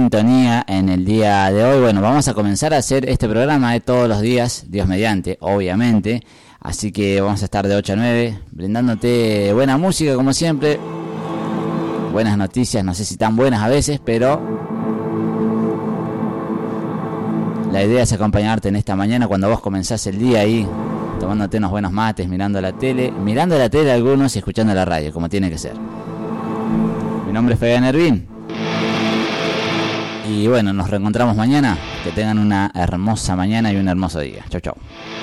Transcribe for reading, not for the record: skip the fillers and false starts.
sintonía en el día de hoy. Bueno, vamos a comenzar a hacer este programa de todos los días, Dios mediante, obviamente. Así que vamos a estar de 8 a 9, brindándote buena música como siempre. Buenas noticias, no sé si tan buenas a veces, pero la idea es acompañarte en esta mañana cuando vos comenzás el día ahí, tomándote unos buenos mates, mirando la tele algunos y escuchando la radio, como tiene que ser. Mi nombre es Fabián Ervin. Y bueno, nos reencontramos mañana. Que tengan una hermosa mañana y un hermoso día. Chau, chau.